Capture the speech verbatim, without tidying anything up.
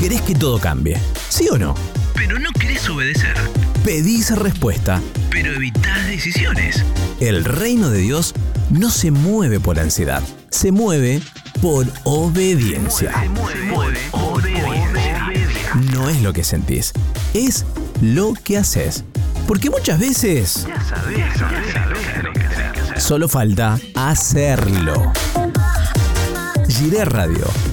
Querés que todo cambie, ¿sí o no? Pero no querés obedecer. Pedís respuesta, Pero evitás decisiones. El reino de Dios no se mueve por ansiedad, se mueve por obediencia. Se mueve por obediencia. No es lo que sentís, es lo que haces. Porque muchas veces Ya sabés, ya sabés lo que tenés que hacer. solo falta hacerlo. Giré Radio.